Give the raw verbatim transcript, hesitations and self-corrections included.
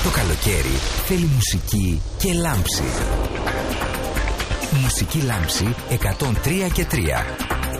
Το καλοκαίρι θέλει μουσική και λάμψη. Μουσική λάμψη εκατόν τρία και τρία.